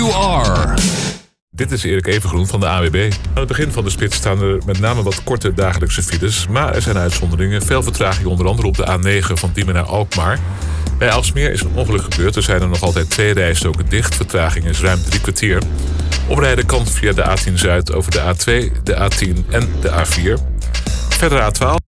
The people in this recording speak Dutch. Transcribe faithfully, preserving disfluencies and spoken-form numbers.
you are. Dit is Erik Evengroen van de A W B. Aan het begin van de spits staan er met name wat korte dagelijkse files, maar er zijn uitzonderingen. Veel vertraging onder andere op de A negen van Diemen naar Alkmaar. Bij Aalsmeer is een ongeluk gebeurd. Er zijn er nog altijd twee rijstroken dicht. Vertraging is ruim drie kwartier. Omrijden kan via de A tien Zuid over de A twee, de A tien en de A vier. Verder A twaalf.